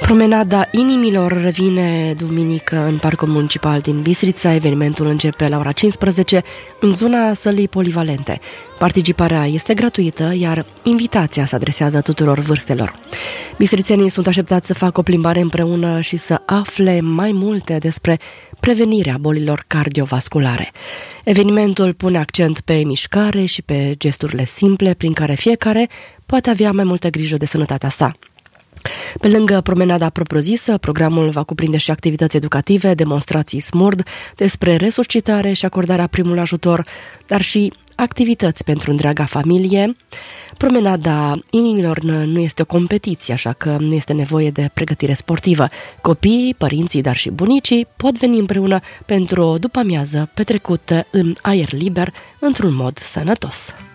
Promenada Inimilor revine duminică în Parcul Municipal din Bistrița. Evenimentul începe la ora 15 în zona sălii polivalente. Participarea este gratuită, iar invitația se adresează tuturor vârstelor. Bistrițenii sunt așteptați să facă o plimbare împreună și să afle mai multe despre prevenirea bolilor cardiovasculare. Evenimentul pune accent pe mișcare și pe gesturile simple prin care fiecare poate avea mai multă grijă de sănătatea sa. Pe lângă promenada propriu-zisă, programul va cuprinde și activități educative, demonstrații smurd despre resuscitare și acordarea primului ajutor, dar și activități pentru întreaga familie. Promenada Inimilor nu este o competiție, așa că nu este nevoie de pregătire sportivă. Copiii, părinții, dar și bunicii pot veni împreună pentru o după-amiază petrecută în aer liber, într-un mod sănătos.